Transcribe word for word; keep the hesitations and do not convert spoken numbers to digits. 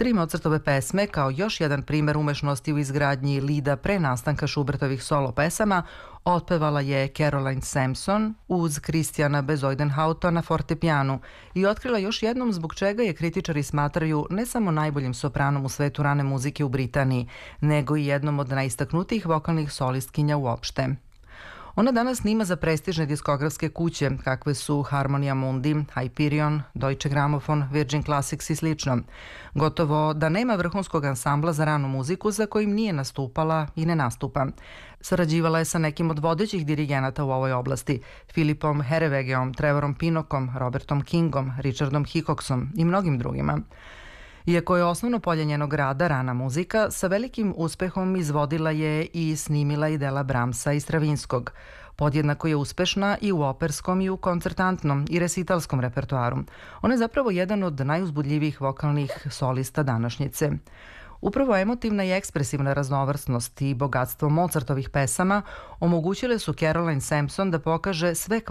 Tri Mozartove pesme kao još jedan primer umešnosti u izgradnji lida pre nastanka Schubertovih solo pesama otpevala je Caroline Sampson uz Christiana Bezuidenhouta na fortepijanu i otkrila još jednom zbog čega je kritičari smatraju ne samo najboljim sopranom u svetu rane muzike u Britaniji, nego i jednom od najistaknutijih vokalnih solistkinja uopšte. Ona danas snima za prestižne diskografske kuće kakve su Harmonia Mundi, Hyperion, Deutsche Grammophon, Virgin Classics i slično. Gotovo da nema vrhunskog ansambla za ranu muziku za kojim nije nastupala i ne nastupa. Sarađivala je sa nekim od vodećih dirigenata u ovoj oblasti, Philipom Herrewegeom, Trevorom Pinokom, Robertom Kingom, Richardom Hickoxom i mnogim drugima. Iako je osnovno polje njenog rada rana muzika, sa velikim uspehom izvodila je i snimila i dela Brahmsa i Stravinskog. Podjednako je uspešna i u operskom i u koncertantnom i resitalskom repertoaru. Ona je zapravo jedan od najuzbudljivijih vokalnih solista današnjice. Upravo emotivna i ekspresivna raznovrsnost i bogatstvo Mozartovih pesama omogućile su Caroline Sampson da pokaže sve